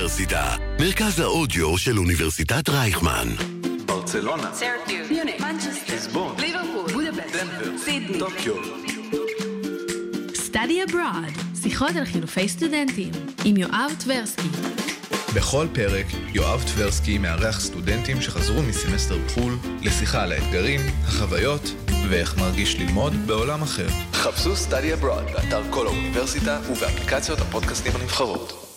האוניברסיטה, מרכז האודיו של אוניברסיטת רייכמן. ברצלונה, סרקיוס, מיוניך, מנצ'סטר, ליסבון, ליברפול, בודפשט, דנבר, סידני, טוקיו. Study Abroad, שיחות על חילופי סטודנטים, עם יואב טברסקי. בכל פרק, יואב טברסקי מארח סטודנטים שחזרו מסמסטר בחול לשיחה על האתגרים, החוויות ואיך מרגיש ללמוד בעולם אחר. חפשו Study Abroad באתר כל האוניברסיטה ובאפליקציות הפודקאסטים הנבחרות.